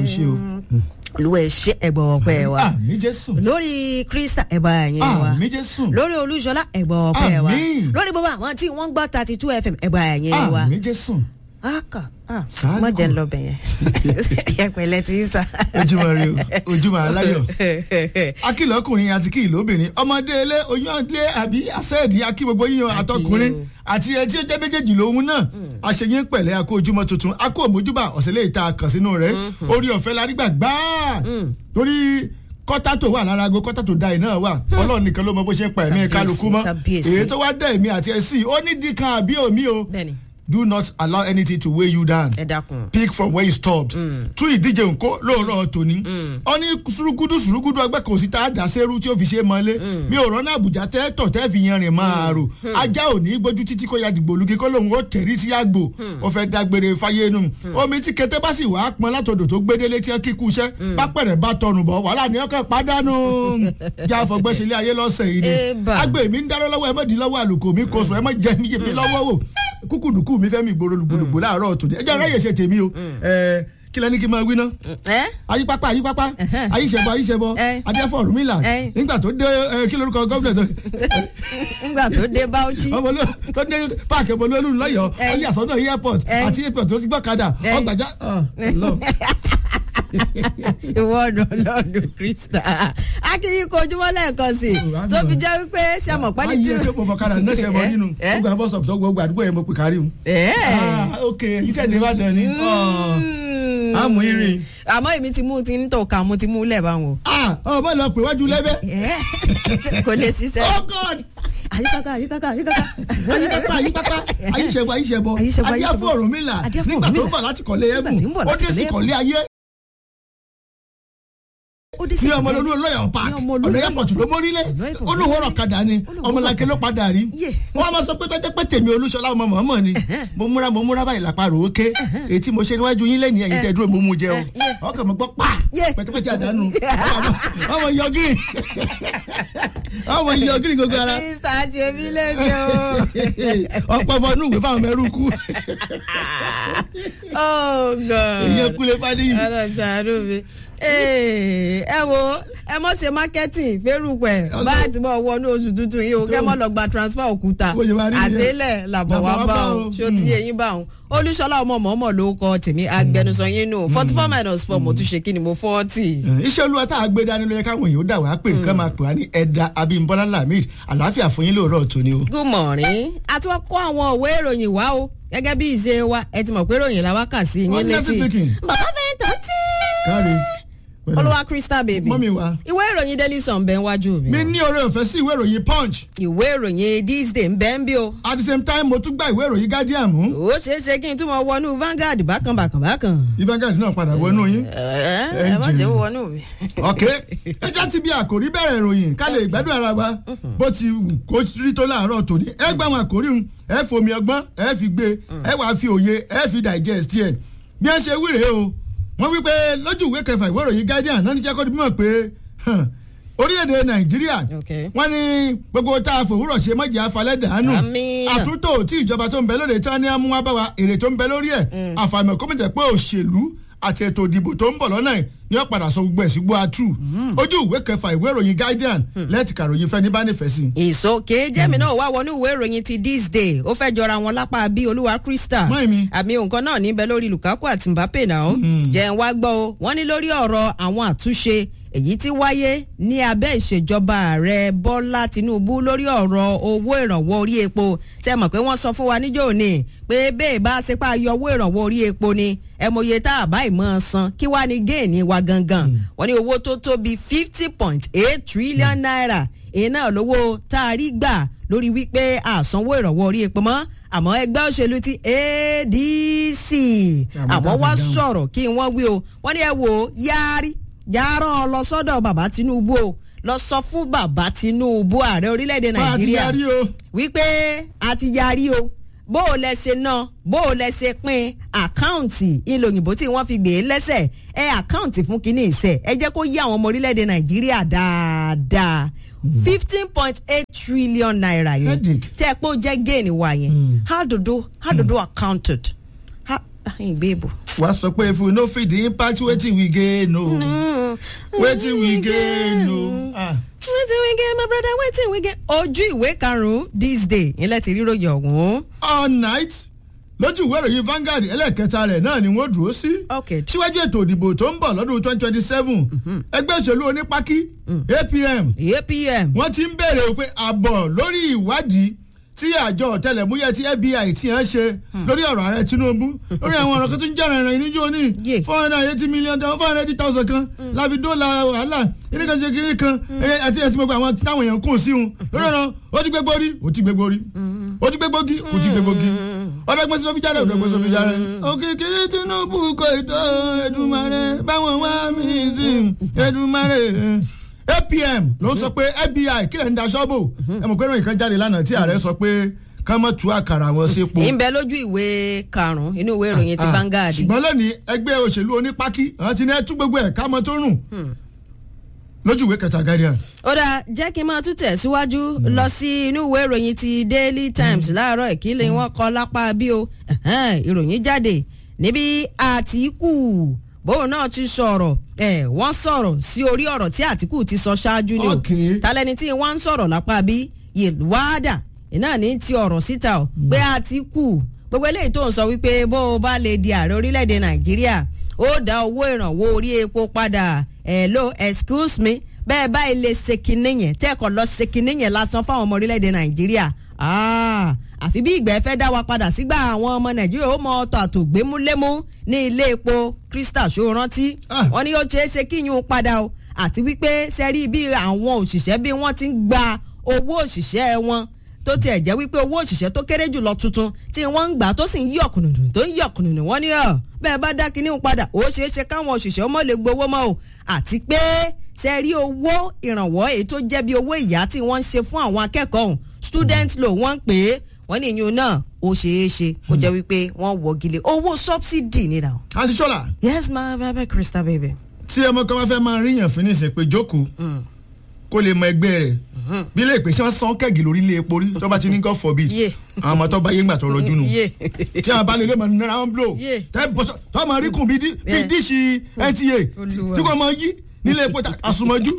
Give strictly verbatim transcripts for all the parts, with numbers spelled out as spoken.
ṣe o. olúwa ẹ ṣé ẹgbọ ọpẹ́ wa àmì jésù. lórí krista ẹgbà yẹn wa àmì jésù. lórí olúṣọlá ẹgbọ ọpẹ́ wa Àmín. lórí gbogbo àwọn tí wọ́n ń gbọ́ thirty two fm ẹgbà yẹn wa. àmì jésù. aka Sáà má jẹ́ kù. ń lọ bẹ̀ yẹn ẹ̀pẹ̀lẹ̀ tí ń sà. ojúmọ́ rí o ojúmọ́ aláyọ̀. akílọ́kùnrin àti kí ìlóbìnrin ọmọdé ilé oyún ọdẹ àbí àṣẹ́ẹ̀dì akí gbogbo yíyan àtọkùnrin àti ẹtí ó jẹ́ méjèèjì lòun náà àṣeyín pẹ̀lẹ́ akó ojúmọ́ tuntun akó òmójúbà ọ̀sẹ̀lẹ̀ ìta kàn sínú rẹ̀ orí ọ̀fẹ́ la rí gbà gbáà torí kọ́tà tó wà lára ago kọ́tà tó da iná wà ọlọ́run nìkan ló mọ bó ṣe ń pa ẹ̀mí kálukú mọ́ èyí tó wá dá èmi àti ẹ̀ sí ó ní dìkan àbí òmí o. bẹ́ẹ̀ni. Do not allow anything to weigh you down. ẹ dákun. Pick from where you stopped. Tún ìdíje nǹkó lóòrọ̀ tòní. Ó ní ṣùrùgùdù ṣùrùgùdù ẹgbẹ́ kò sí tá a dà sẹ́rú tí ó fi ṣe mọ́lé. Mi ò rọ́nà àbújá tẹ́ tọ̀ tẹ́ fi yanrìn máa rò. Ajá ò ní gbójú títí kó ya dìgbò lugi kó lóun ó tẹ̀rí sí àgbò. Ó fẹ́ dágbére fáyé nù. Omi tí kété bá sì wàá pọn látọ̀dọ̀ tó gbédélé tí ẹ kíkú iṣẹ́. Pápẹ̀rẹ̀ bá tọrùn bọ̀ wàhálà ní ọkọ̀ pàdánù. Já fọgbẹ́sẹ̀lẹ̀ ayé lọ́sẹ̀ yìí ni. Àgbẹ̀ mi ń dárọ́ lọ́wọ́ ẹ mọ̀ dí lọ́wọ́ àlùkò mi kò sùn ẹ mọ̀ jẹ́ mi yé mi lọ́wọ́ wò. Kúkúdùkú mi fẹ́ mi gbòòrò lùgbòlùgbò láàárọ̀ tòde ẹ jẹ́ aráyè ṣe tèmi o kí lẹ́ni kí n máa wí ná. ayípápá ayípápá ayíṣẹ́bọ ayíṣẹ́bọ adéfọ̀ rúmìlà nígbà tó dé kí lórúkọ gómìnà tó. nígbà tó dé Bauchi. tó dé páàkì ọmọlúwẹ̀lú lọ́yọ̀ọ́ ọyẹ àsọ̀nà airport àti airport tó ti gbọ́kadà ọgbàjá. ìwọ ọdún ọlọ́dún krista akínyìn kojúmọ́ lẹ́ẹ̀kan sí i tó fi jẹ́ wípé sàmọ̀ pẹ́ni tí. ayé tó mo fọkàrà náà ṣe mọ nínú gbogbo àwọn bọ́sọ̀pù tó gbogbo àdúgbò yẹn mo pè kárí mu. ok iṣẹ́ ní ìbàdàn ni àmú irin. àmọ́ èmi ti mú ti ń tọ̀ ká mo ti mú lẹ̀ báwọn. ọmọ lọ pè wájú lẹ́bẹ̀. kò lè ṣiṣẹ́. oh god ayíkaka ayíkaka ayíkaka ayíkaka ayíkaka ayíṣẹ́bọ ayíṣẹ́bọ adéfọ̀ rúmìlà nígbà tó ń bọ̀ láti kọ̀lé ẹ̀bùn ó dé sí kọ̀lé ayé ní ọmọlúwẹ̀lú lọ́yà ọ̀pá ọ̀nà airport ló mórílẹ̀ olùwọ́rọ̀ kadà ni ọmọlàkẹ́ ló padà rí wọ́n máa sọ pé tọ́jú pé tèmi olúṣọlá ọmọ mọ̀ọ́mọ̀ ni mo múra mo múra báyìí lápá rò ó ké èyí tí mo ṣe níwájú yín lẹ́yìn ẹ̀yìn tẹ́ dúró mo mú jẹ o ọkàn mo gbọ́ pa pẹ̀tẹ́pẹ̀tẹ́ àdánù ọmọ yọgírì ọmọ yọgírì gbogbo ara. krista ṣe mí léṣe o. ọ̀pọ̀ fọnú ìwé fáwọn mẹ́rù kú. ìyẹn kúlẹ̀ fadéyìn. ọlọ́sàánú mi ẹ wo ẹ mọ̀ ṣe marketing fẹ́rùpẹ̀ bá a ti bọ̀ wọnú oṣù tuntun yìí o kẹ́ mọ̀ lọ gba transfer òkúta àṣẹlẹ̀ làbọ̀ wá bá o ṣé o ti yẹ yín bá o olúṣọlá ọmọ mọ̀ọ́mọ̀ ló kọ tèmi agbẹnusọ yín nù forty four minus four mo tún ṣe kí ni mo forty. iṣẹ́ olúwa tá a gbé dání ló yẹ káwọn èèyàn dà wá pé nǹkan máa pè wá ní ẹ̀dà abímbọ́lá lamid àlàáfíà fún yín lóòrọ̀ tòní o. good morning a ti wá kó àwọn òwe ìròyìn wá o gẹ́gẹ́ bí ìṣe wa ẹ ti mọ̀ pé ìròyìn la wá kà sí yín létí bàbá fẹ́ tó tí. káre olúwa crystal baby mọ́mí wa. ìwé ìròyìn daily sun bẹ́ẹ̀ wájú mi. mi ní oore ọ̀fẹ́ sí ìwé ìròyìn punch. ìwé ìròyìn this day ń bẹ́ẹ̀ ń bí o. at the same time mo tún gba ìwé ìròyìn guardian mú. ó ṣeé ṣe kí n tún mọ wọnú Vanguard bákan bákan bákan. Vanguard náà padà wọnú yín. ẹ ẹ má jẹ́ wọnú mi. ok ẹ já ti bí àkòrí bẹ̀rẹ̀ ìròyìn ká lè gbádùn ara wa bó ti wù kó rí tó láàárọ̀ tòní ẹ gbà wọn àkòrí hun ẹ fomi ọgbọ́n ẹ fi gbé ẹ wàá fi òye ẹ fi digest ẹ bí ẹ ṣe wíre o wọ́n wí pé lójú ìwé kẹfà ìwé ìròyìn guardian náà ní jẹ́ kó di mímọ̀ pé orílẹ̀-èdè nàìjíríà wọ́n ní gbogbo tá a fòwúrọ̀ ṣe mọ́jà afalẹ̀ dànù àtúntò tí ìjọba tó ń bẹ lóde tí wọ́n ní amú wá bá wa èrè tó ń bẹ lórí ẹ̀ àfàìmọ̀ kó mọ̀ jẹ́ pé òṣèlú àti ètò ìdìbò tó ń bọ̀ lọ́nà ẹ̀ ní ó padà sọ gbogbo ẹ̀ sí gbọ́ atú ojú ìwé kẹfà ìwé ìròyìn guardian lẹ́ẹ̀tì kàròyìn fẹ́ni bá nífẹ̀ẹ́ sí. ìsókè jẹ́mi náà wá wọnú ìwé ìròyìn ti this day ó fẹ́ jọra wọn lápá bí olúwa crystal àmì nǹkan náà níbẹ̀ lórí lukaku àti mbappe náà jẹ́ ń wá gbọ́ o wọ́n ní lórí ọ̀rọ̀ àwọn àtúnṣe èyí tí wáyé ní abẹ́ ìṣèjọba ààrẹ bọ́lá tinubu lórí ọ̀rọ̀ owó ìrànwọ́ orí epo tẹ́ mọ̀ pé wọ́n sọ fún wa níjọ́ òní pé bẹ́ẹ̀ bá ṣe pa yọ owó ìrànwọ́ orí epo ni ẹ mọye tá a bá ìmọ̀ san kí wàá ní géènì wa gangan wọ́n ní owó tó tó bíi fifty point eight trillion naira èyí náà lówó tá a rí gbà lórí wípé àsanwó ìrànwọ́ orí epo mọ́ àmọ́ ẹgbẹ́ òṣèlú ti A D C àwọn wá sọ̀rọ̀ kí wọ́n wí o wọ́n ní ẹ wò ó yáárí yàrá lọ sọ́dọ̀ bàbá Tinubu o lọ sọ fún bàbá Tinubu ààrẹ orílẹ̀-èdè Nàìjíríà wípé a ti yarí o bó o lẹ ṣe ná bó o lẹ ṣe pín àkáǹtì ilé òyìnbó tí wọ́n fi gbé e lẹ́sẹ̀ ẹ àkáǹtì fún kínní ìṣe ẹ jẹ́ kó yí àwọn ọmọ orílẹ̀-èdè Nàìjíríà dáadáa fifteen point eight trillion naira yẹn tẹ́ ẹ pé ó jẹ́ gain wa yẹn how do do how do do accounted ìgbé ìbò. wàá sọ pé if we no fit the impact wetin we gain no wetin we gain no. wetin we gain my brother wetin we gain. ojú ìwé karùn-ún this day ilẹ̀ ti ríròyìn ọ̀hún. all night lójú ìwé ìròyìn Vanguard ẹlẹ́ẹ̀kẹta rẹ̀ náà ni wọ́n dúró sí. síwájú ètò ìdìbò tó ń bọ̀ lọ́dún twenty twenty seven ẹgbẹ́ òṣèlú onípákí A P M A P M wọ́n ti ń béèrè pé àbọ̀ lórí ìwádìí tí àjọ ọ̀tẹlẹ̀múyẹ́ tí F B I ti hàn ṣe lórí ọ̀rọ̀ ààrẹ Tinubu lórí àwọn ọ̀rọ̀ kan tó ń jẹ́ rìnrìn níjó ní four hundred and eighty million dollars four hundred and eighty thousand kan láfi dóòlà wàhálà kíní kan ṣe kíní kan àti ẹtí gbogbo àwọn táwọn èèyàn kù sí un lórí ọ̀rọ̀ ó ti gbégbó rí ó ti gbégbó rí ó ti gbégbó gí ó ti gbégbó gí ọ̀dọ́gbọ́n sí ló fi jáde ọ̀dọ́gbọ́n sí ló fi jáde. òkìkí Tinubu kò tó Èdùmàrè báwọn wá mí sí Èdùmàrè. A P M ló ń sọ pé F B I kílẹ̀ ń da ṣọ́bù ẹ mọ̀ pé ìròyìn kan jáde lánàá tí ààrẹ sọ pé ká mọ̀ tú àkàrà wọn sí epo. ń bẹ lójú ìwé karùn-ún inú ìwé ìròyìn ti Vanguard. ṣùgbọ́n lónìí ẹgbẹ́ òṣèlú onípákí àwọn ti ní ẹ tú gbogbo ẹ̀ ká mọ̀ tó rùn lójú ìwé kẹta Guardian. ó dáa jẹ́ kí n máa tún tẹ̀síwájú lọ sí inú ìwé ìròyìn ti Daily Times láàárọ̀ ìkílẹ̀ wọn kọ lápá bí o ìròyìn jáde níbi Àtíkù bóun náà ti sọ̀rọ̀ ẹ̀ wọ́n sọ̀rọ̀ sí orí ọ̀rọ̀ tí Àtíkù ti sọ ṣáájú ni o talẹ́ni tí wọ́n ń sọ̀rọ̀ lápá bí Yèwádà iná ní ti ọ̀rọ̀ síta o pé Àtíkù gbogbo eléyìí tó ń sọ wípé bó o bá lè di ààrẹ orílẹ̀-èdè Nàìjíríà ó dá owó ìrànwọ́ orí epo padà ẹ̀ ló excuse me bẹ́ẹ̀ báyìí lè ṣe kinní yẹn tẹ́ẹ̀kọ́ lọ ṣe kinní yẹn lásán fáwọn ọmọ orílẹ̀-èdè Nàìjíríà àfi bí ìgbẹ́ fẹ́ dá wa padà sígbà àwọn ọmọ Nàìjíríà ó mọ ọtọ̀ àtògbémúlémú ní ilé epo Crystal ṣó rántí wọ́n ní ó ṣeé ṣe kí yún padà o àti wípé sẹ́rí bí àwọn òṣìṣẹ́ bí wọ́n ti ń gba owó òṣìṣẹ́ wọn tó tiẹ̀ jẹ́ wípé owó òṣìṣẹ́ tó kéré jùlọ tuntun tí wọ́n ń gbà tó sì ń yọ̀kùnùnù tó ń yọ̀kùnùnù wọ́n ní ọ̀ bẹ́ẹ̀ bá dá kinní padà ó ṣeé ṣe káwọn òṣìṣẹ́ ọmọ lè gbowó mọ́ o àti pé sẹ́rí owó ìrànwọ́ èyí tó jẹ́ bí owó ìyá tí wọ́n ń ṣe fún àwọn akẹ́kọ̀ọ́ student loan wọ́n ń pè é wọ́n ní ìyún náà ó ṣeé ṣe kó jẹ́ wípé wọ́n wọ́gilé owó subsidy ni náà. Aunty Shola. yes ma baby Crystal baby. tí ọmọ kan bá fẹ́ máa ríyàn fún nísìnyí pé jókòó kó lè mọ ẹgbẹ́ rẹ̀ bí ilé ìpèsè wọn sàn kẹ́gì lórí ilé epo rí tó bá ti ní God forbid àwọn ọmọ tó bá yé ńgbà tó rọjú nù tí àwọn bá lè lè mọ náírà wọn blow tẹ́ bọ́sọ̀ tó máa rí kùn bí díṣì N T A tí kò máa yí nílé epo àsùnmọ́jú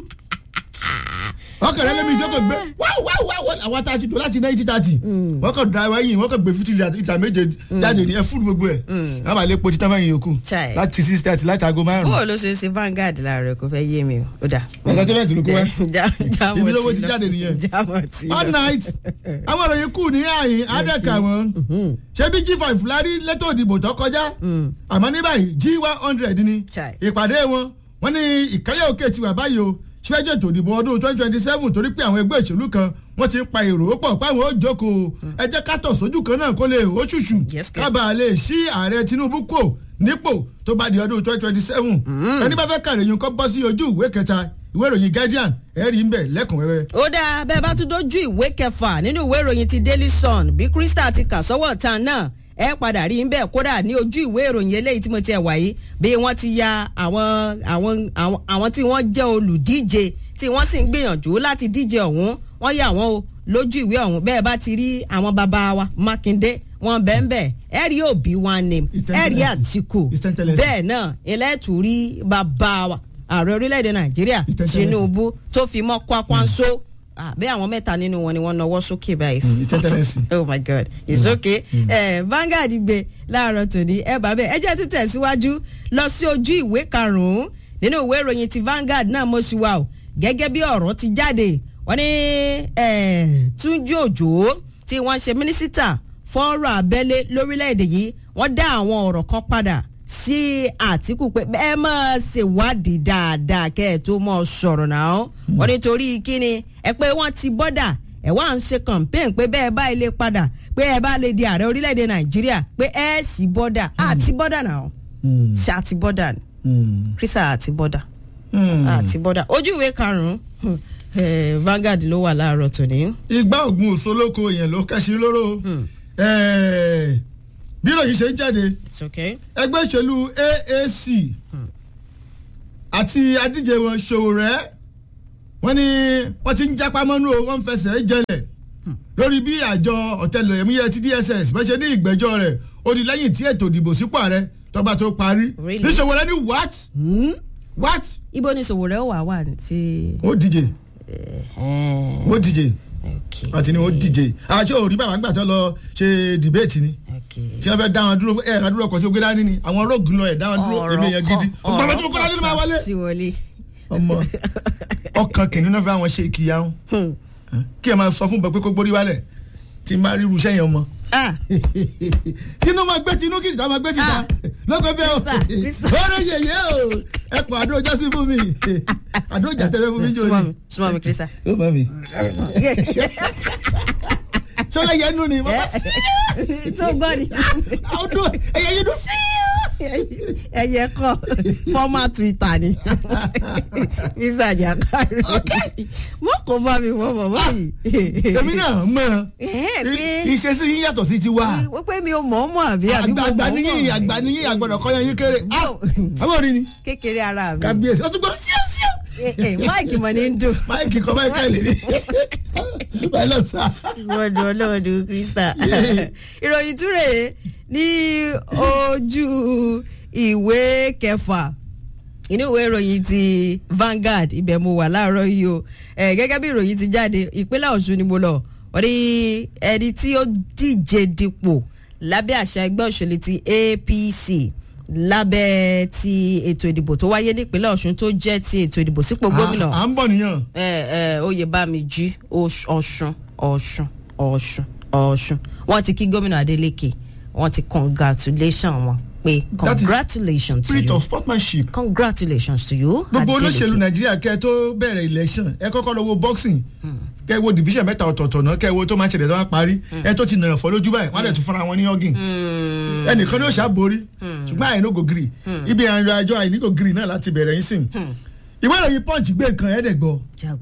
wọ́n kàn lẹ́lẹ́mí tí wọ́n kàn gbé wáwú wáwú àwọn tá a ti tó láti náírà tààtì wọ́n kàn da ẹ̀yìn wọ́n kàn gbé fifty litre méje jáde ní ẹ fúdù gbogbo ẹ̀ wọ́n bá lè po títà mẹ́yìn yòókù láti six thirty láti aago márùn-ún. bó o ló ṣe ṣe Vanguard láàárọ̀ kò fẹ́ yé mi o ó dà. ọ̀sán tó bẹ́ẹ̀ tí ló kó wá ibi lówó ti jáde nìyẹn all night àwọn ìròyìn kù ní àyìn àdẹ́kà wọn ṣé bí G five lárí lẹ́tọ̀ òdìbò tó kọjá àmọ́ ní báyìí G one hundred ni ìpàdé wọn wọ́n ní ìkáyà òkè ti wà báyìí o síwájú ètò ìdìbò ọdún twenty twenty seven torí pé àwọn ẹgbẹ́ ìṣèlú kan wọ́n ti ń pa èrò pọ̀ páwọn ó jókòó ẹ jẹ́ ká tọ̀ sójú kan náà kó lè ó ṣùṣù kábàá lè ṣí ààrẹ Tinubu kò nípò tó bá di ọdún twenty twenty seven ẹni bá fẹ́ kàrẹ̀ yín kọ́ bọ́ sí ojú ìwé kẹta ìwé ìròyìn Guardian ẹ rí ń bẹ̀ lẹ́kùnrẹ́rẹ́. ó dáa bẹ́ẹ̀ bá tún dójú ìwé kẹfà nínú ìwé ìròyìn ti Daily Sun bí Crystal ti kà sọ́wọ́ tán náà ẹ padà rí bẹ́ẹ̀ kódà ní ojú ìwé ìròyìn eléyìí tí mo ti ẹ̀ wáyé bí wọ́n ti ya àwọn àwọn àwọn tí wọ́n jẹ́ olùdíje tí wọ́n sì ń gbìyànjú láti díje ọ̀hún wọ́n yà wọ́n o lójú ìwé ọ̀hún bẹ́ẹ̀ bá ti rí àwọn bàbá wa Mákindé wọn bẹ́ẹ̀ bẹ́ẹ̀ ẹ rí Obi one name ẹ rí Àtíkù bẹ́ẹ̀ náà ẹlẹ́tù rí bàbá wa ààrẹ orílẹ̀-èdè Nàìjíríà Tinubu tó fi mọ́ Kwakwanso bẹ́ẹ̀ àwọn mẹ́ta nínú wọn ni wọ́n nawọ́ sókè báyìí. oh my God it's okay. Vanguard gbé láàárọ̀ tòní ẹ bá bẹ́ẹ̀ ẹ jẹ́ tún tẹ̀síwájú lọ sí ojú ìwé karùn-ún nínú ìwé ìròyìn ti Vanguard náà mo ṣì wà o gẹ́gẹ́ bí ọ̀rọ̀ ti jáde wọ́n ní Túnjí Òjó tí wọ́n ṣe mínísítà fọ́nrọ̀ abẹ́lé lórílẹ̀‐èdè yìí wọ́n dá àwọn ọ̀rọ̀ kan padà sí Àtíkù pé ẹ máa ṣèwádìí dáadáa kẹ́ ẹ tó mọ̀ sọ̀rọ̀ náà wọ́n nítorí kíni ẹ pé wọ́n ti bọ́dà ẹ wá ń ṣe campaign pé bẹ́ẹ̀ bá ilé padà pé ẹ bá lè di ààrẹ orílẹ̀‐èdè Nàìjíríà pé ẹ sì bọ́dà àti bọ́dà náà ṣe àti bọ́dà Crystal àti bọ́dà àti bọ́dà ojú ìwé karùn-ún Vanguard ló wà láàárọ̀ tòní. ìgbà ògùn òṣòlóko yẹn ló kẹ́sì lóró bí ìròyìn ṣe ń jáde ẹgbẹ́ ìṣèlú A A C àti adíje wọn Sowore wọ́n ní wọ́n ti ń jápá mọ́nú o wọ́n ń fẹsẹ̀ jẹlẹ̀ lórí bí àjọ ọ̀tẹlẹ̀múyẹ́ ti D S S bá ṣe ní ìgbẹ́jọ́ rẹ̀ ó di lẹ́yìn tí ètò ìdìbò sípò ààrẹ tọba tó parí. ní Sowore ní what. what. ibo ni Sowore wà wà tí. ó díje ó díje àti ni ó díje àti òrí bàbá gbà tó lọ ṣe dìbéètì ni tí wọ́n fẹ́ dá wọn dúró ẹ̀ ẹ̀ dúró ọkọ̀ tí ó gbé dání ni àwọn róògùn lọ ẹ̀ dá wọn dúró èmi yẹn gidi ọgbà bá tí mo kọ́ dání máa wọlé ọmọ ọkàn kìnìún náà fẹ́ àwọn ṣe ìkìyà ń kí ẹ máa sọ fún bẹ pé kó gbórí wálẹ̀ tí n bá rí irúṣẹ́ yẹn mọ́ tinú máa gbé tinú kí ìta máa gbé tìta lọ́kọ̀ fẹ́ o ọ̀rẹ́ yẹyẹ o ẹ pọ̀ àdó ọjọ́ sí fún mi àdó ìjà tẹ́lẹ̀ fún mi jò ní. súnmọ́ mi Krista. ó mọ̀ mi. sọlá yẹn nù ni bàbá sí. tó gbọ́ ni. ọdún ẹ̀yẹ yẹn dùn sí. ẹyẹ kọ fọ́mà Twitter ni Mr. Jakari mo kò bá mi wọ bàbá yìí. èmi náà mọ̀ ìṣesí yín yàtọ̀ sí ti wá. wọ́n pé mi ò mọ̀ ọ́ mọ̀ àbí àbí mo mọ̀ ọ́ mọ̀. àgbà níyìn àgbà níyìn àgbọ̀dọ̀ kọ́yán yín kéré. àwọn orin ni. kékeré ara mi. kábíyèsí ó tún gbọ́dọ̀ sí sí. máìkì mọ̀ ní dùn. máìkì kan máìkì àìlè ní. báyìí lọ sá. wọ́dù ọlọ́wọ́dù Krista. ìròyìn túrè ní ojú ìwé kẹfà inú ìwé ìròyìn ti Vanguard ibẹ̀ mo wà láàárọ̀ yìí o gẹ́gẹ́ bí ìròyìn ti jáde ìpínlẹ̀ Ọ̀ṣun ni mo lọ wọ́n ní ẹni tí ó díje dipò lábẹ́ àṣà ẹgbẹ́ òṣèlú ti A P C lábẹ́ ti ètò ìdìbò tó wáyé nípínlẹ̀ Ọ̀ṣun tó jẹ́ ti ètò ìdìbò sípò gómìnà. à ń bọ̀ nìyàn. Oyèbámijí Ọ̀ṣun Ọ̀ṣun Ọ̀ṣun Ọ̀ṣun wọ́n ti kí gómìnà Adeleke wọ́n ti congratulation wọn pé congratulations to you. spirit of sportsmanship. congratulations to you. gbogbo olóṣèlú Nàìjíríà kẹ́ tó bẹ̀rẹ̀ election ẹ kọ́kọ́ lọ wo boxing kẹ́ wo division mẹ́ta ọ̀tọ̀ọ̀tọ̀ náà kẹ́ wo tó máa ṣẹlẹ̀ tó máa parí ẹ tó ti nàyàn fọ́ lójú báyìí wọ́n á dẹ̀ tún fúnra wọn ní hugging ẹnìkan ní òṣà borí ṣùgbọ́n àìní kò gírì ibi àjọ àjọ àìní kò gírì náà láti bẹ̀rẹ̀ yín sìn ìwé ìròyìn Punch gbé nǹkan ẹ̀ẹ́dẹ̀ gbọ́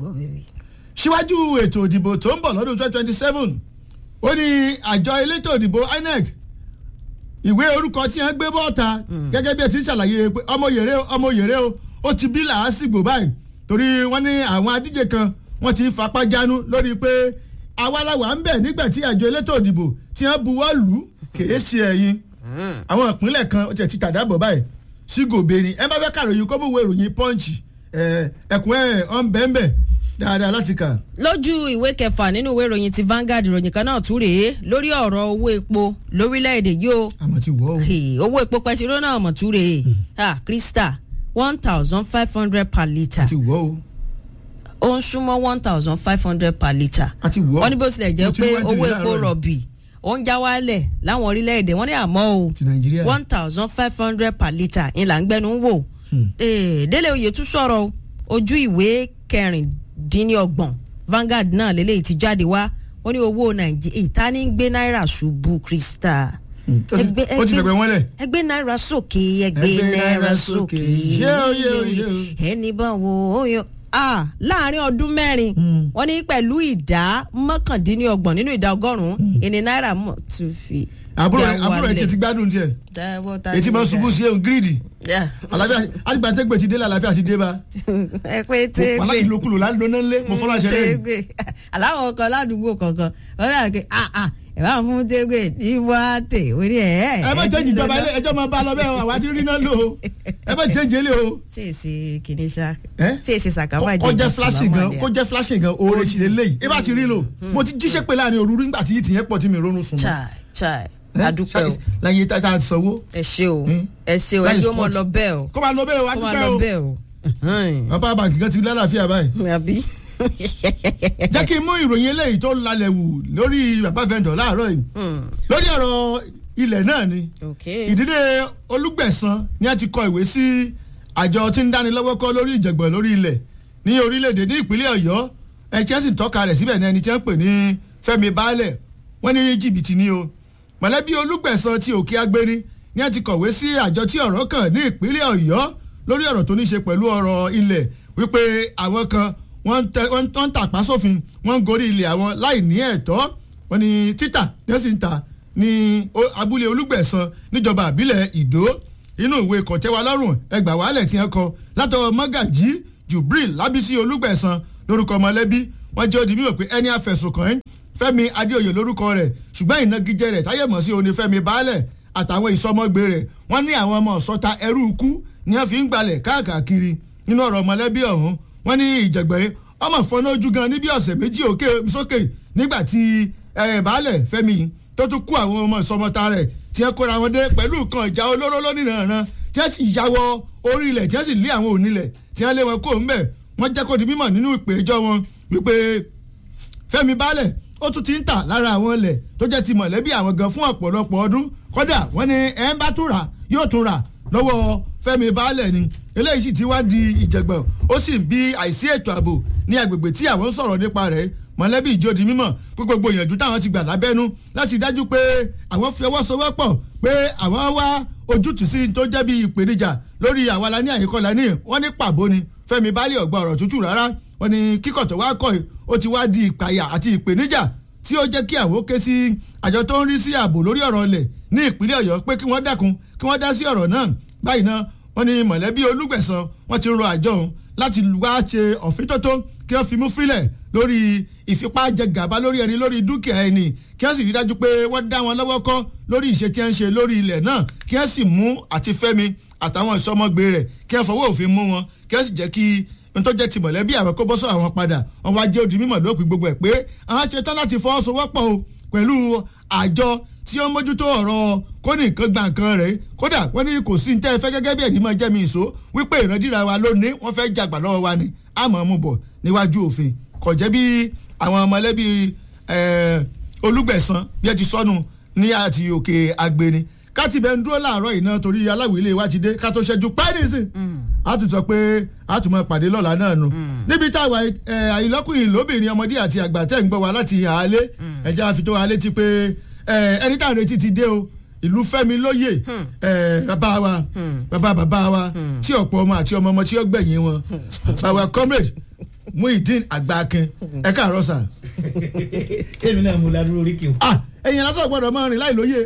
síwájú ètò ìdìbò tó ń bọ̀ lọ́dún twenty twenty seven ó ní àjọ elétò ìdìbò I N E C ìwé orúkọ tí wọ́n gbé bọ́ọ̀ta gẹ́gẹ́ bí ẹ ti ń ṣàlàyé pé ọmọ yèrè o ọmọ yèrè o ó ti bí làásìgbò báyìí torí wọ́n ní àwọn adíje kan wọ́n ti fapá jánu lórí pé àwa la wà ń bẹ̀ nígbà tí àjọ elétò ìdìbò tí wọ́n buwọ́ lù ú kèé ṣe ẹ̀yìn àwọn ìpínlẹ̀ kan ó ti ti tàdábọ̀ báyìí sí gòbè ni ẹ bá fẹ́ kàròyìn kó mú ìwé ìròyìn Punch ẹ̀kún ẹ̀ ọ̀n bẹ́ẹ̀ dáadáa láti kà. lójú ìwé kẹfà nínú ìwé ìròyìn ti Vanguard ìròyìn kan náà tún rèé lórí ọ̀rọ̀ owó epo lórílẹ̀‐èdè yìí o. àmọ́ ti wọ́ o. owó epo pẹtiró náà mọ̀ tún rèé ah Krista one thousand five hundred per litre. àti wọ́ o. ó ń súnmọ́ one thousand five hundred per litre. àti wọ́ o. wọ́n ní bó tilẹ̀ jẹ́ pé owó epo rọ̀bì ó ń já wálẹ̀ láwọn orílẹ̀-èdè wọ́n ní àmọ́ o ti Nàìjíríà one thousand five hundred per litre ńlá ń gbẹ́nu wò. Délé Oyè tún sọ̀rọ̀ ojú ìwé kẹrin dín ní ọgbọ̀n Vanguard náà lélẹ́yìí ti jáde wá wọ́n ní owó Nàìjíríà ìta ní gbé náírà ṣubú Krista. ó ti fẹ̀gbẹ́ wọn lẹ̀. ẹgbẹ́ náírà sókè ẹgbẹ́ náírà sókè ẹni bá wo oyo láàrin ọdún mẹ́rin wọ́n ní pẹ̀lú ìdá mọ́kàndínlọ́gbọ̀n nínú ìdá ọgọ́rùn-ún ìní náírà mọ̀ tún fi. àbúrò àbúrò ẹ ti ti gbádùn tiẹ̀ etí máa ṣubú sí ẹ̀hún gírídì àlàáfíà àtìgbà tẹ́gbẹ̀ ti dé lálàáfíà ti dé bá. ẹ pé tẹ́gbẹ̀ wàhálà ìlòkulò láti lóná ńlẹ̀ mo fọlá ṣe lẹ́yìn. aláwọ̀ kan ládùúgbò kankan wọ́n dà pé ẹ bá fún tẹ́gbẹ̀ ní wáátẹ̀ wọ́n ní ẹ̀. ẹ má jẹ́ ìjọba ilé ẹjọ́ máa bá lọ bẹ́ẹ̀ o àwa ti rí náà lò ó ẹ má jẹ́ ìjẹ́lẹ̀ o. ṣé èsì kìíní ṣá ṣé èsì sàkámà ìjọba kó jẹ́ flashing gan kó jẹ́ flashing gan oore sì lè léyìí ẹ bá ti rí lò mo ti jíṣẹ́ pé láàrin òru nígbà tí ìtìyẹn pọ̀ tí mi ronú sùn. chai chai adúpẹ́ o láyé tá a sanwó. ẹ ṣe o ẹ ṣe o ẹjọ́ mọ̀ lọ bẹ́ẹ̀ o kó máa lọ bẹ́ẹ̀ o adúpẹ́ o wọn bá báńkì kan ti lálàáfíà báyìí. àbí. jẹ́ kí n mú ìròyìn eléyìí tó lálẹ́ wù lórí bàbá vendor láàárọ̀ yìí lórí ọ̀rọ̀ ilẹ̀ náà ni ìdílé Olúgbẹ̀san ni a ti kọ ìwé sí àjọ tí ń dáni lọ́wọ́ kọ́ lórí ìjẹ̀gbọ̀n lórí ilẹ̀ ní orílẹ̀-èdè ní ìpínlẹ̀ Ọ̀yọ́ ẹ̀jẹ̀ sì ń tọ́ka rẹ̀ síbẹ̀ ní ẹni tí wọ́n pè ní Fẹ́mi Baálẹ̀ wọ́n ní jìbìtì ni o mọ̀lẹ́bí Olúgbẹ̀san ti Òkè Agbérí ni a ti kọ̀wé sí àjọ tí ọ̀rọ̀ kàn ní ìpínlẹ̀ Ọ̀yọ́ lórí ọ̀rọ̀ tó ní ṣe pẹ̀lú ọ̀rọ̀ ilẹ̀ wípé àwọn kan wọ́n ń tàpá sófin wọ́n ń gorí ilẹ̀ àwọn láì ní ẹ̀tọ́ wọ́n ní títà ní ó sì ń ta ní abúlé Olúgbẹ̀san níjọba àbílẹ̀ Ìdó inú ìwé kọ̀tẹ́wálọ́rùn ẹgbà wàhálẹ̀ tí wọ́n kọ látọwọ́ Mọ́gàjí Jubril Lábísí Olúgbẹ̀san lórúkọ mọ̀lẹ́bí wọ́n jẹ́ ó di mímọ̀ pé ẹni afẹ̀sùnkàn Fẹ́mi Adéoyè lórúkọ rẹ̀ ṣùgbọ́n ìnagijẹ rẹ̀ táyé mọ̀ sí òní Fẹ́mi Baálẹ̀ àtàwọn ìsọmọgbé rẹ̀ wọ́n ní àwọn ọmọ ọ̀sọ́ta ẹrú ikú ni wọ́n fi ń gbalẹ̀ káàkiri nínú ọ̀rọ̀ mọ̀lẹ́bí ọ̀hún wọ́n ní ìjẹ̀gbẹ́ ọmọ fọnà ojú gan níbi ọ̀sẹ̀ méjì òkè sókè nígbà tí Baálẹ̀ Fẹ́mi tó tún kó àwọn ọmọ ìsọmọta rẹ̀ tí wọ́n kóra wọn dé pẹ̀lú nǹkan ìjà olóró lónìrànràn tí wọ́n sì ya wọ orí ilẹ̀ tí wọ́n sì lé àwọn onílẹ̀ tí wọ́n lé wọn kó ńbẹ̀ wọ́n jẹ́ kó di mímọ̀ nínú ìpèjọ́ wọn wípé Fẹ́mi Baálẹ̀ ó tún ti ń tà lára àwọn ilẹ̀ tó jẹ́ ti mọ̀lẹ́bí àwọn gan fún ọ̀pọ̀lọpọ̀ ọdún kódà wọ́n ní ẹ̀ ń bá tún rà yóò tún rà lọ́wọ́ Fẹ́mi Baálẹ̀ ni eléyìí sì ti wá di ìjẹ̀gbọ̀n ó sì ń bí àìsí ètò ààbò ní agbègbè tí àwọn ń sọ̀rọ̀ nípa rẹ̀ mọ̀lẹ́bí ìjó di mímọ̀ pé gbogbo ìyànjú táwọn ti gbà lábẹ́nú láti dájú pé àwọn fi ọwọ́ sowọ́pọ̀ pé àwọn wá ojútùú sí tó jẹ́ bí ìpèníjà lórí àwa la ní àyíkọ́lá ní wọ́n ní pàbó ni Fẹ́mi Baálẹ̀ ọ̀gbà ọ̀rọ̀ tútù rárá wọ́n ní kíkọ̀ tó wá kọ́ ó ti wá di ìpayà àti ìpèníjà tí ó jẹ́ kí àwọn ké sí àjọ tó ń rí sí ààbò lórí ọ̀rọ̀ ilẹ̀ ní ìpínlẹ̀ Ọ̀yọ́ pé kí wọ́n dákun kí wọ́n dá sí ọ̀rọ̀ náà báyìí náà wọ́n ní mọ̀lẹ́bí Olúgbẹ̀san wọ́n ti ń rọ àjọ òun láti wá ṣe ọ̀fíntótó kí wọ́n fi mú fílẹ̀ lórí ìfipájẹgàba lórí ẹni lórí dúkìá ẹni kí wọ́n sì rí dájú pé wọ́n dá wọn lọ́wọ́ kọ́ lórí ìṣe tí wọ́n ń ṣe lórí ilẹ̀ náà kí wọ́n sì mú àti Fẹ́mi àtàwọn ìsọmọgbé rẹ̀ kí wọ́n fọwọ́ òfin mú wọn kí wọ́n sì jẹ́ kí n tó jẹ́ ti mọ̀lẹ́bí àwọn kó bọ́ sọ àwọn padà wọn wá jẹ́ odi mímọ̀ lópin gbogbo ẹ̀ pé àwọn ṣetán láti fọwọ́sowọ́pọ̀ o pẹ̀lú àjọ tí ó ń mójútó ọ̀rọ̀ kó ní nǹkan gba nǹkan rẹ̀ kódà wọ́n ní kò sí ní tẹ́ ẹ fẹ́ gẹ́gẹ́ bí ẹ̀rí máa jẹ́ mi ìṣó wípé ìrandíra wa lónìí wọ́n fẹ́ jàgbà lọ́wọ́ wa ni àmọ́ mú bọ̀ níwájú òfin kò jẹ́ bí àwọn mọ̀lẹ́bí Olúgbẹ̀san bí ẹ ti sọnù ní àti òkè agbeni káti bẹ́ẹ̀ ń dúró láàárọ̀ iná torí aláwìlé wa ti dé ká tó ṣẹ́jú pẹ́ẹ́nì sí a tún sọ pé a tún máa pàdé lọ́la náà nù níbi táwa àìlọ́kùnrin lóbìnrin ọmọdé àti àgbà tẹ̀ ń gbọ́ wa láti àálé ẹ̀jẹ̀ àfitó wa létí pé ẹni tá à ń retí ti dé o ìlú Fẹ́mi lóye bàbá wa bàbá bàbá wa tí ọ̀pọ̀ ọmọ àti ọmọ ọmọ tí ó gbẹ̀yìn wọn bàbá comrade Muideen Àgbàkin ẹ káàárọ̀ sà. kémi náà mo ládùúró orí kí o. ẹ̀yin lásán gbọ́dọ̀ máa rìn láì lóye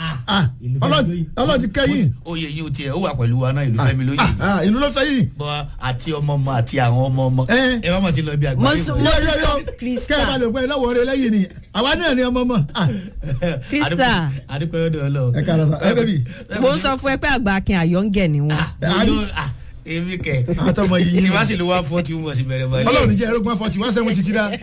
ọlọ́run ti kẹ́yìn. oyè yìí o tiẹ̀ ó wà pẹ̀lú wa náà ìlú Fẹ́mi lóye. ìlú ló fẹ́ yìí. bọ́ àti ọmọ ọmọ àti àwọn ọmọ ọmọ ẹ bá mọ̀ ti lọ bí àgbà yìí. mọ́sùlùmí Krista kẹ́ ẹ bá lè pẹ́ lọ́wọ́ rẹ lẹ́yìn ni àwa náà ni ọmọ ọmọ. Krista adúpẹ́ ọdọ ọlọ. ẹ káàárọ̀ sà ẹ bẹ́bí. mo ń sọ fún ẹ pé Àgbàkin Àyọ̀ǹgẹ̀ ni wọn. èmi kẹ àtọmọ yìí tí wọ́n sì lè wá fọ́ọ̀tì wọn sì bẹ̀rẹ̀ báyìí. Ọlọ́run jẹ́ ẹ̀rọ̀gbọ́n fọ́ọ̀tì wọ́n sẹ́wọ́n títí dá.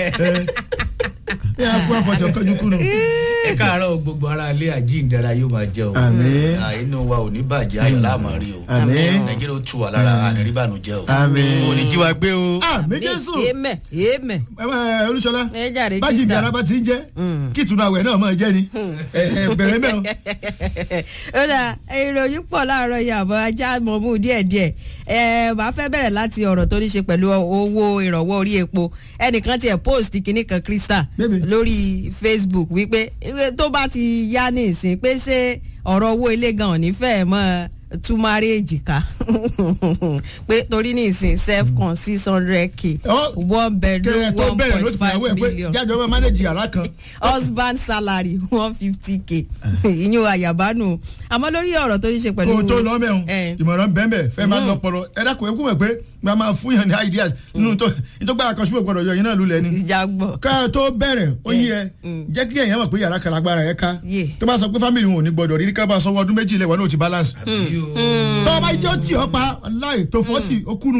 ẹ àgbọn fọ́ọ̀tì ọkọ̀jú kùnú. ẹ káàárọ̀ gbogbo ara ilé àjíǹdara yóò máa jẹ o. àmín. inú wa ò ní bàjẹ́ ayọ̀ láàmú rí o. àmín. Nàìjíríà ó tù wá lára àníríbànú jẹ o. àmín. ò ní jí wa gbé o. àmín Jésù. èèmẹ̀ èèmẹ̀. ẹ Olúṣọlá ẹ jàre Krista bájì ìdára bá ti ń jẹ kí ìtùnú àwẹ̀ náà máa jẹ ni bẹ̀rẹ̀ mẹ́ o. ó dà ìròyìn pọ̀ láàárọ̀ ìyàbọ̀ ajá mọ̀mú díẹ̀díẹ̀ ẹ bá fẹ́ bẹ̀rẹ̀ láti ọ̀rọ̀ tó ní ṣe pẹ̀lú owó ìrànwọ́ orí epo ẹnìkan tiẹ̀ post kinní kan Krista lórí Facebook wípé tó bá ti yá ní ìsìn pé ṣé ọ̀rọ̀ owó ilé gan ò ní fẹ́ẹ̀ mọ́ tú márèèjì ká pé torí ní ìsìn self con six hundred k one bedroom one point five million jájọ bá mánéjì yàrá kan husband salary one fifty k ìyún àyàbánu àmọ́ lórí ọ̀rọ̀ tó ní ṣe pẹ̀lú. kò tó lọ mẹ́hun ìmọ̀ràn bẹ́ẹ̀ fẹ́ máa lọ pọ̀rọ̀ ẹ dákun ẹ kú mọ̀ pé gba máa fún yàn ní ideas nínú tó nítorí gbára kan ṣùgbọ́n gbọ́dọ̀ yọ yín náà lulẹ̀ ni. ìjà gbọ́. ká tó bẹ̀rẹ̀ ó yí ẹ jẹ́ kí èèyàn mọ̀ pé yàrá kan lágbára ẹ ká tó bá sọ pé family wọn ò ní gbọ́dọ̀ rí ká bá sọ ọdún méjì lẹ́wọ̀n náà ti balance. tọ́ bá jẹ́ tí ọ pa láì tó fọ́tì ó kúnu.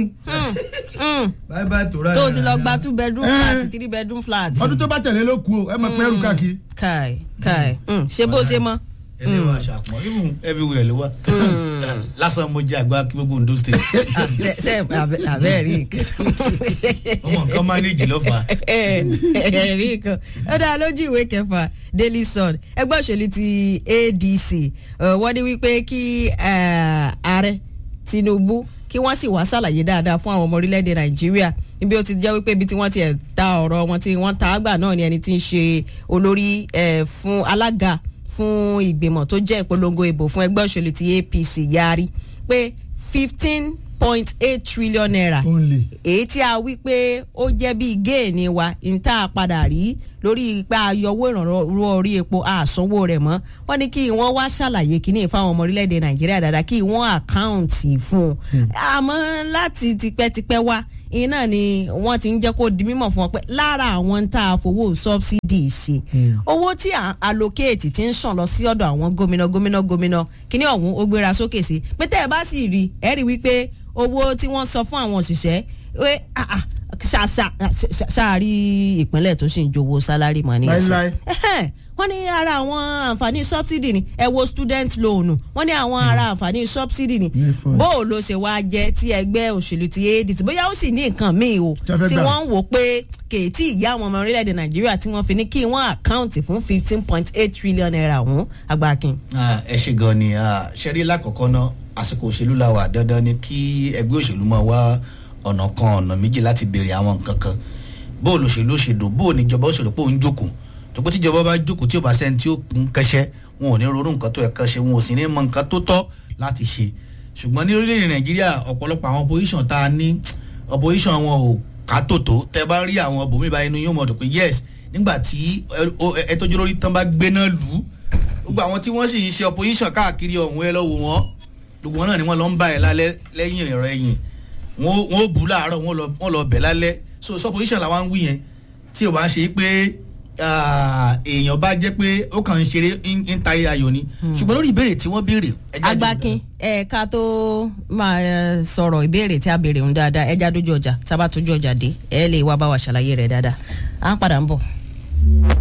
tó ti lọ gba two bedroom flat three bedroom flat. ọdún tó bá tẹ̀lé ló kú o ẹ mọ̀ pé ẹrù káàkiri. káì káì ṣe bó ṣe mọ́. ẹlẹ́wà ṣàpọ̀ even everywhere ló wà lásán mo jẹ́ àgbà kí gbogbo Ondo state. ṣe abẹ́ rí nǹkan. ọmọ nǹkan manage ló fà. rí nǹkan ó dáa lójú ìwé kẹfà Daily Sun ẹgbẹ́ òṣèlú ti A D C wọ́n ní wípé kí ààrẹ Tinubu kí wọ́n sì wá ṣàlàyé dáadáa fún àwọn ọmọ orílẹ̀-èdè Nàìjíríà níbi ó ti jẹ́ wípé ibi tí wọ́n ti ẹ̀ ta ọ̀rọ̀ wọn tí wọ́n ta àgbà náà ni ẹni tí ń ṣe olórí fún alága fún ìgbìmọ̀ tó jẹ́ ìpolongo ìbò fún ẹgbẹ́ òṣèlú ti A P C yarí pé fifteen point eight trillion naira èyí tí a wí pé ó jẹ́ bíi géènì wa ń tá a padà rí lórí ipa ayọ̀wó ìrànwọ́ orí epo àsanwó rẹ̀ mọ́ wọ́n ní kí wọ́n wá ṣàlàyé kíní fáwọn ọmọ orílẹ̀-èdè Nàìjíríà dáadáa kí wọ́n àkáùntì fún un àmọ́ láti tipẹ́tipẹ́ wá iná ni wọ́n ti ń jẹ́ kó di mímọ̀ fún ọ pé lára àwọn tá a fowó subsidy ṣe owó tí à allocate ti ń ṣàn lọ sí ọ̀dọ̀ àwọn gómìnà gómìnà gómìnà kíní ọ̀hún ó gbéra sókè sí pé tẹ́ ẹ bá sì rí ẹ rí wípé owó tí wọ́n sọ fún àwọn òṣìṣẹ́ pé ṣáàrí ìpínlẹ̀ tó sì ń jowó sálárì mọ́ ní ìsìn wọ́n ní ara àwọn àǹfààní subsidy ni ẹ wo student loan wọ́n ní àwọn ara àǹfààní subsidy ni bó o ló ṣe wáá jẹ́ tí ẹgbẹ́ òṣèlú ti A D C bóyá ó sì ní nǹkan míì o tí wọ́n ń wò pé kèétí ìyá àwọn ọmọ orílẹ̀-èdè Nàìjíríà tí wọ́n fi ní kí wọ́n àkáǹtì fún fifteen point eight trillion naira ọ̀hún agbákin. ẹ ṣe gan ni ṣẹ́rí lákọ̀ọ́kọ́ náà àsìkò òṣèlú la wà dandan ni kí ẹgbẹ́ òṣèlú máa wá ọ̀nà kan ọ̀nà méjì láti béèrè àwọn nǹkan kan bó o lòṣèlú ṣe dùn bó o níjọba òṣèlú pé òun jókòó tòkó tíjọba bá jókòó tí ò bá sẹ́ni tí ó ń kẹ́sẹ́ wọn ò ní ronú nǹkan tó yẹ kán ṣe wọn ò sì ní mọ nǹkan tó tọ́ láti ṣe ṣùgbọ́n ní orílẹ̀-èdè Nàìjíríà ọ̀pọ̀lọpọ̀ àwọn opposition tá a ní opposition wọn ò ká tòótọ́ tẹ́ bá rí àwọn bòmí bá inú yóò mọ̀ tó pé yes nígbà tí ẹ tọ́jú lórí tán bá gbé náà lù ú gbogbo àwọn tí wọ́n sì ń ṣe opposition káàkiri ọ̀hún ẹ lọ́wọ́ wọn gbogbo wọn náà ni wọ́n lọ ń bá ẹ lálẹ́ lẹ́yìn ẹ̀rọ ẹ̀yìn wọn ò bù láàárọ̀ wọn lọ bẹ̀ lálẹ́ so opposition làwọn ń wí yẹn tí ò bá ń ṣe pé èèyàn bá jẹ́ pé ó kàn ń ṣeré ń tarí ayò ni ṣùgbọ́n lórí ìbéèrè tí wọ́n béèrè. Agbákin ẹ̀ka tó máa sọ̀rọ̀ ìbéèrè tí a béèrè ń dáadáa ẹja dójú ọjà tá a bá tójú ọjà dé ẹ lè wá bá wa ṣàlàyé rẹ̀ dáadáa à ń padà ń bọ̀.